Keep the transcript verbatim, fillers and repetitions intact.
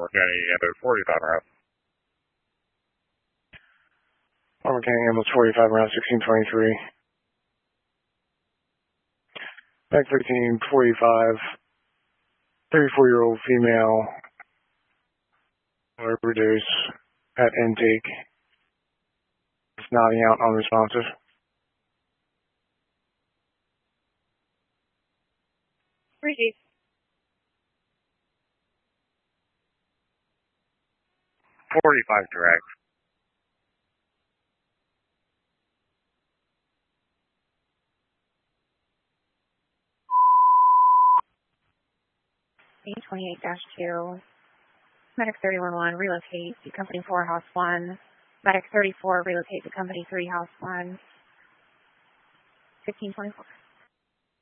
Palmer County Ambulance forty-five route. Palmer County Ambulance forty-five route sixteen twenty-three. Back thirteen forty-five, thirty-four-year-old female, overdose at intake. It's nodding out unresponsive. Receive. forty-five direct. twenty-eight dash two. Medic thirty-one one, relocate to Company four, House one. Medic thirty-four, relocate to Company three, House one. fifteen twenty-four.